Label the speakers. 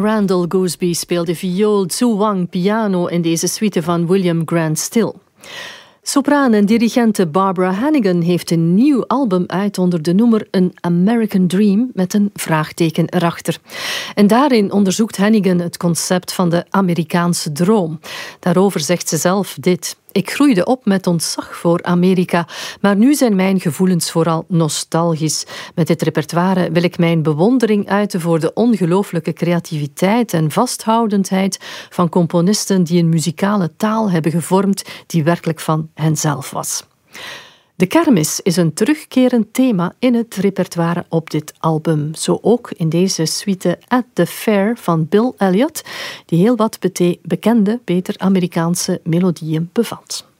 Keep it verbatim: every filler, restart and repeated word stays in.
Speaker 1: Randall Gooseby speelde viool, Zhu Wang piano in deze suite van William Grant Still. Sopraan en dirigente Barbara Hannigan heeft een nieuw album uit onder de noemer An American Dream met een vraagteken erachter. En daarin onderzoekt Hannigan het concept van de Amerikaanse droom. Daarover zegt ze zelf dit. Ik groeide op met ontzag voor Amerika, maar nu zijn mijn gevoelens vooral nostalgisch. Met dit repertoire wil ik mijn bewondering uiten voor de ongelooflijke creativiteit en vasthoudendheid van componisten die een muzikale taal hebben gevormd die werkelijk van henzelf was. De kermis is een terugkerend thema in het repertoire op dit album. Zo ook in deze suite At the Fair van Bill Elliott, die heel wat bete- bekende, beter Amerikaanse melodieën bevat.